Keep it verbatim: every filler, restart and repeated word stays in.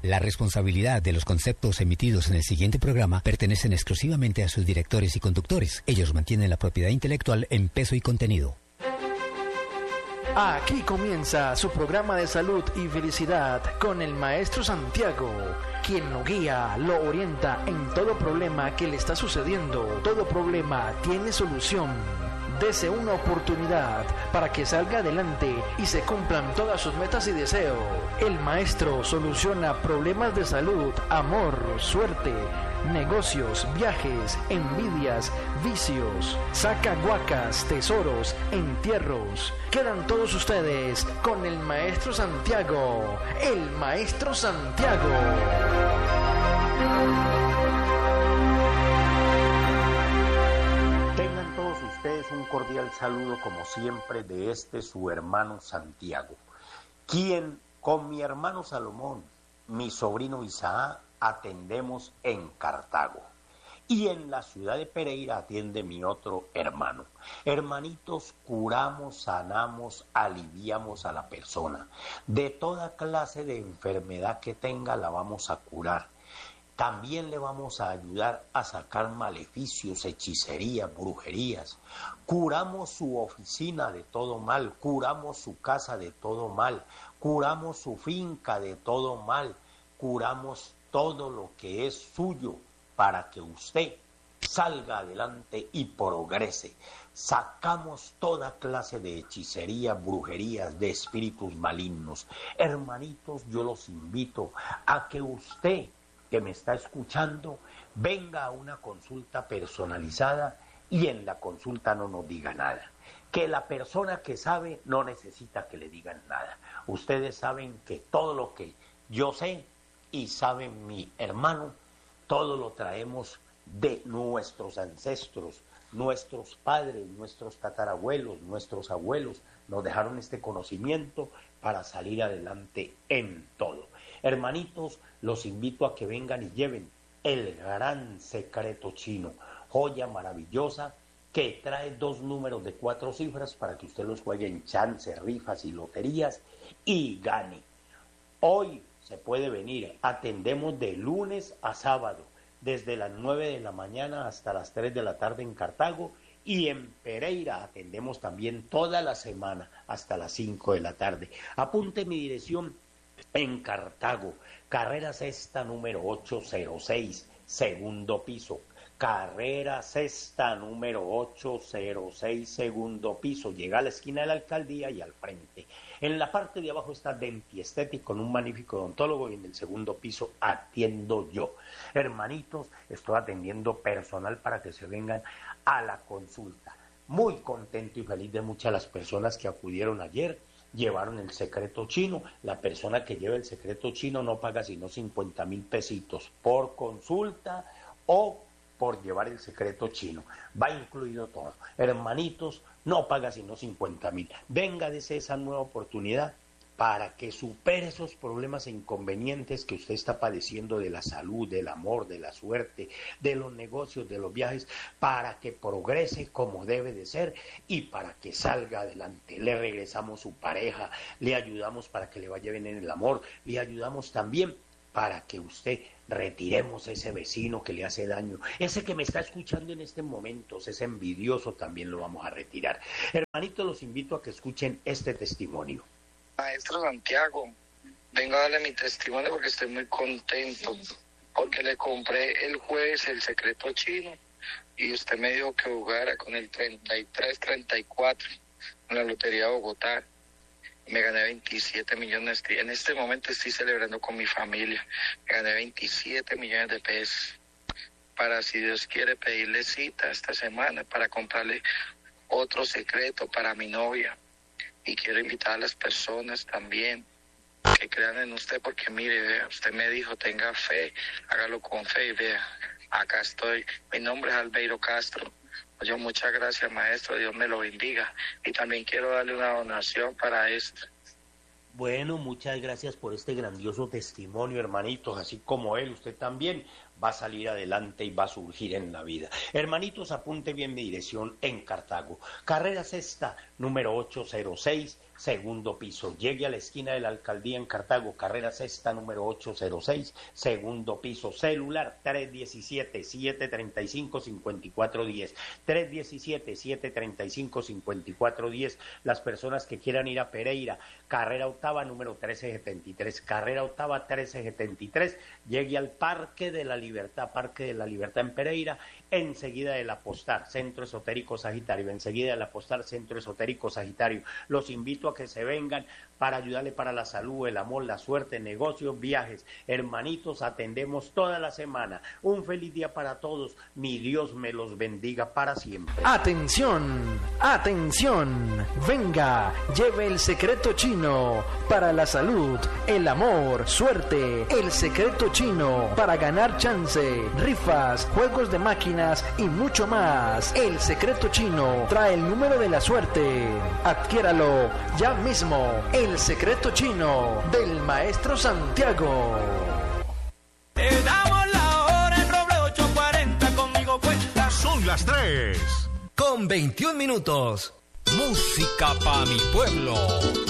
La responsabilidad de los conceptos emitidos en el siguiente programa pertenecen exclusivamente a sus directores y conductores. Ellos mantienen la propiedad intelectual en peso y contenido. Aquí comienza su programa de salud y felicidad con el maestro Santiago, quien lo guía, lo orienta en todo problema que le está sucediendo. Todo problema tiene solución. Dese una oportunidad para que salga adelante y se cumplan todas sus metas y deseos. El maestro soluciona problemas de salud, amor, suerte, negocios, viajes, envidias, vicios, saca guacas, tesoros, entierros. Quedan todos ustedes con el maestro Santiago, el maestro Santiago. Tengan todos ustedes un cordial saludo como siempre de este su hermano Santiago, quien con mi hermano Salomón, mi sobrino Isaac, atendemos en Cartago. Y en la ciudad de Pereira atiende mi otro hermano. Hermanitos, curamos, sanamos, aliviamos a la persona. De toda clase de enfermedad que tenga la vamos a curar. También le vamos a ayudar a sacar maleficios, hechicerías, brujerías. Curamos su oficina de todo mal, curamos su casa de todo mal, curamos su finca de todo mal, curamos todo lo que es suyo para que usted salga adelante y progrese. Sacamos toda clase de hechicería, brujerías, de espíritus malignos. Hermanitos, yo los invito a que usted, que me está escuchando, venga a una consulta personalizada y en la consulta no nos diga nada. Que la persona que sabe no necesita que le digan nada. Ustedes saben que todo lo que yo sé y sabe mi hermano, todo lo traemos de nuestros ancestros, nuestros padres, nuestros tatarabuelos, nuestros abuelos nos dejaron este conocimiento para salir adelante en todo. Hermanitos, los invito a que vengan y lleven el gran secreto chino, joya maravillosa que trae dos números de cuatro cifras para que usted los juegue en chance, rifas y loterías y gane. Hoy se puede venir, atendemos de lunes a sábado, desde las nueve de la mañana hasta las tres de la tarde en Cartago, y en Pereira atendemos también toda la semana hasta las cinco de la tarde. Apunte mi dirección en Cartago, carrera sexta número ochocientos seis, segundo piso. Carrera sexta número ochocientos seis, segundo piso. Llega a la esquina de la alcaldía y al frente. En la parte de abajo está Dentiestética con un magnífico odontólogo y en el segundo piso atiendo yo. Hermanitos, estoy atendiendo personal para que se vengan a la consulta. Muy contento y feliz de muchas de las personas que acudieron ayer. Llevaron el secreto chino. La persona que lleva el secreto chino no paga sino cincuenta mil pesitos por consulta o por llevar el secreto chino. Va incluido todo. Hermanitos, no paga sino cincuenta mil. Venga, dese esa nueva oportunidad para que supere esos problemas e inconvenientes que usted está padeciendo de la salud, del amor, de la suerte, de los negocios, de los viajes, para que progrese como debe de ser y para que salga adelante. Le regresamos su pareja, le ayudamos para que le vaya bien en el amor, le ayudamos también para que usted retiremos ese vecino que le hace daño, ese que me está escuchando en este momento, ese envidioso también lo vamos a retirar. Hermanitos, los invito a que escuchen este testimonio. Maestro Santiago, vengo a darle mi testimonio porque estoy muy contento, porque le compré el jueves el secreto chino y usted me dijo que jugara con el treinta y tres treinta y cuatro en la Lotería de Bogotá. Me gané veintisiete millones, en este momento estoy celebrando con mi familia, me gané veintisiete millones de pesos, para si Dios quiere pedirle cita esta semana para comprarle otro secreto para mi novia. Y quiero invitar a las personas también que crean en usted, porque mire, vea, usted me dijo, tenga fe, hágalo con fe y vea, acá estoy. Mi nombre es Albeiro Castro. Yo muchas gracias, maestro, Dios me lo bendiga. Y también quiero darle una donación para esto. Bueno, muchas gracias por este grandioso testimonio, hermanitos, así como él, usted también va a salir adelante y va a surgir en la vida. Hermanitos, apunte bien mi dirección en Cartago. Carrera Sexta, número ochocientos seis, segundo piso. Llegue a la esquina de la alcaldía en Cartago, carrera Sexta, número ochocientos seis, segundo piso. Celular tres uno siete, siete tres cinco, cinco cuatro uno cero. tres uno siete, siete tres cinco, cinco cuatro uno cero. Las personas que quieran ir a Pereira, carrera octava, número trece setenta y tres. Carrera octava, trece setenta y tres. Llegue al Parque de la Libertad, Parque de la Libertad en Pereira, enseguida del Apostar, Centro Esotérico Sagitario, enseguida del Apostar, Centro Esotérico Sagitario. Los invito a que se vengan para ayudarle para la salud, el amor, la suerte, negocios, viajes. Hermanitos, atendemos toda la semana. Un feliz día para todos. Mi Dios me los bendiga para siempre. Atención, atención. Venga, lleve el secreto chino para la salud, el amor, suerte. El secreto chino para ganar chance, rifas, juegos de máquinas y mucho más. El secreto chino trae el número de la suerte. Adquiéralo ya mismo. El secreto chino del maestro Santiago. Te damos la hora en Roble ocho cuarenta, conmigo cuenta. Son las tres. Con veintiún minutos. Música pa' mi pueblo.